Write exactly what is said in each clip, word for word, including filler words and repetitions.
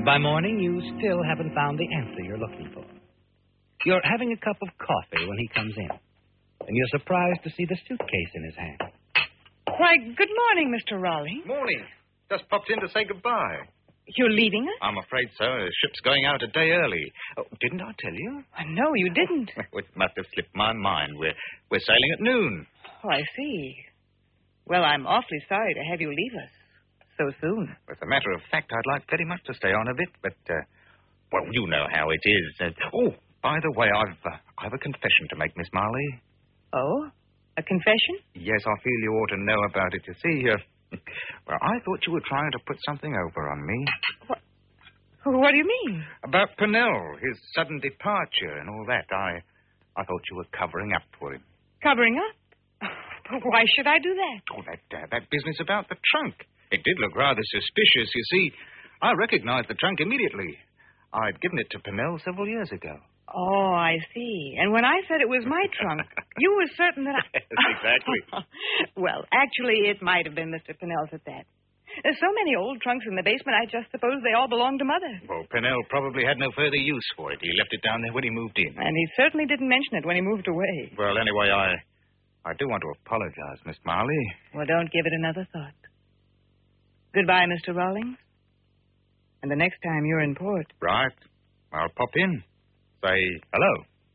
by morning, you still haven't found the answer you're looking for. You're having a cup of coffee when he comes in, and you're surprised to see the suitcase in his hand. Why, good morning, Mister Rawlings. Morning. Just popped in to say goodbye. You're leaving us? I'm afraid so. The ship's going out a day early. Oh, didn't I tell you? Uh, no, you didn't. It must have slipped my mind. We're, we're sailing at noon. Oh, I see. Well, I'm awfully sorry to have you leave us so soon. As a matter of fact, I'd like very much to stay on a bit, but, uh, well, you know how it is. Uh, oh, by the way, I've, uh, I've a confession to make, Miss Marley. Oh? A confession? Yes, I feel you ought to know about it. You see, uh, well, I thought you were trying to put something over on me. What? What do you mean? About Pennell, his sudden departure and all that. I, I thought you were covering up for him. Covering up? Why should I do that? Oh, that, uh, that business about the trunk. It did look rather suspicious, you see. I recognized the trunk immediately. I'd given it to Pennell several years ago. Oh, I see. And when I said it was my trunk, you were certain that I... Yes, exactly. Well, actually, it might have been Mister Pennell's at that. There's so many old trunks in the basement, I just suppose they all belong to Mother. Well, Pennell probably had no further use for it. He left it down there when he moved in. And he certainly didn't mention it when he moved away. Well, anyway, I... I do want to apologize, Miss Marley. Well, don't give it another thought. Goodbye, Mister Rawlings. And the next time you're in port... Right. I'll pop in. Say hello.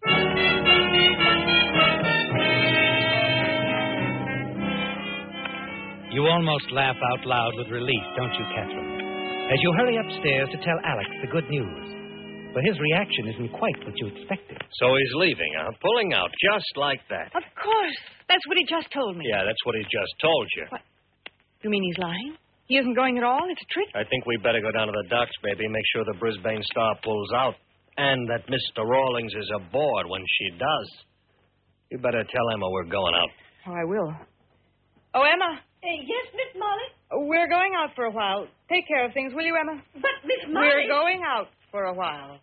You almost laugh out loud with relief, don't you, Catherine? As you hurry upstairs to tell Alex the good news. But his reaction isn't quite what you expected. So he's leaving, huh? Pulling out just like that. Of course. That's what he just told me. Yeah, that's what he just told you. What? You mean he's lying? He isn't going at all? It's a trick? I think we better go down to the docks, baby, make sure the Brisbane Star pulls out. And that Mister Rawlings is aboard when she does. You better tell Emma we're going out. Oh, I will. Oh, Emma. Uh, yes, Miss Molly? We're going out for a while. Take care of things, will you, Emma? But, Miss Molly... We're going out for a while.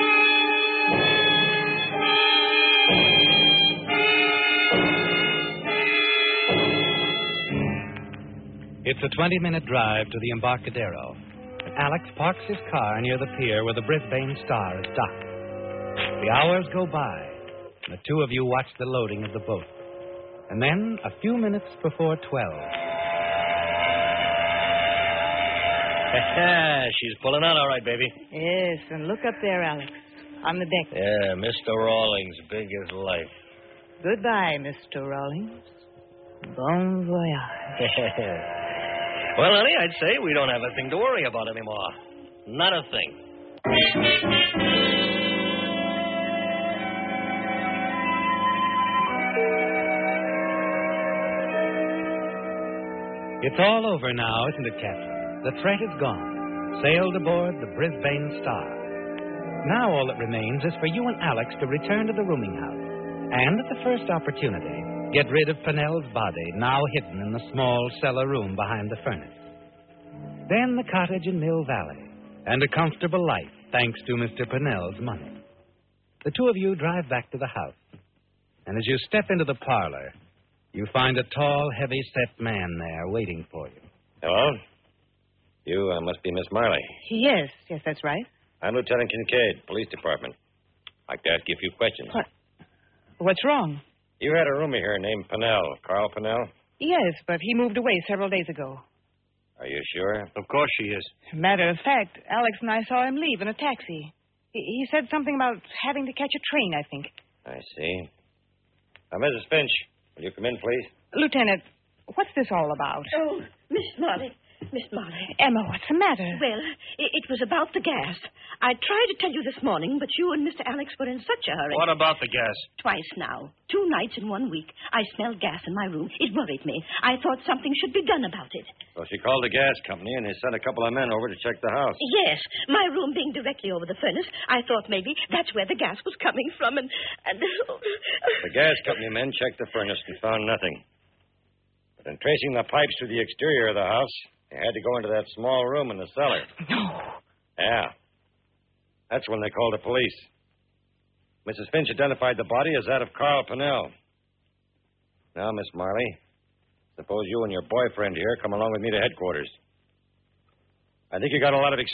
It's a twenty-minute drive to the Embarcadero. Alex parks his car near the pier where the Brisbane Star is docked. The hours go by, and the two of you watch the loading of the boat. And then, a few minutes before twelve... She's pulling out all right, baby. Yes, and look up there, Alex, on the deck. Yeah, Mister Rawlings, big as life. Goodbye, Mister Rawlings. Bon voyage. Well, honey, I'd say we don't have a thing to worry about anymore. Not a thing. It's all over now, isn't it, Captain? The threat is gone. Sailed aboard the Brisbane Star. Now all that remains is for you and Alex to return to the rooming house. And at the first opportunity, get rid of Pennell's body, now hidden in the small cellar room behind the furnace. Then the cottage in Mill Valley, and a comfortable life, thanks to Mister Pennell's money. The two of you drive back to the house. And as you step into the parlor, you find a tall, heavy-set man there waiting for you. Hello? You uh, must be Miss Marley. Yes, yes, that's right. I'm Lieutenant Kincaid, Police Department. I'd like to ask you a few questions. What? What's wrong? You had a roomie here named Pennell, Carl Pennell? Yes, but he moved away several days ago. Are you sure? Of course she is. Matter of fact, Alex and I saw him leave in a taxi. He, he said something about having to catch a train, I think. I see. Now, Missus Finch, will you come in, please? Lieutenant, what's this all about? Oh, Miss Molly. Miss Molly. Emma, what's the matter? Well, it, it was about the gas. I tried to tell you this morning, but you and Mister Alex were in such a hurry. What about the gas? Twice now. Two nights in one week. I smelled gas in my room. It worried me. I thought something should be done about it. Well, she called the gas company, and they sent a couple of men over to check the house. Yes. My room being directly over the furnace, I thought maybe that's where the gas was coming from, and... and... The gas company men checked the furnace and found nothing. But in tracing the pipes to the exterior of the house, they had to go into that small room in the cellar. No. Yeah. That's when they called the police. Missus Finch identified the body as that of Carl Pennell. Now, Miss Marley, suppose you and your boyfriend here come along with me to headquarters. I think you got a lot of experience.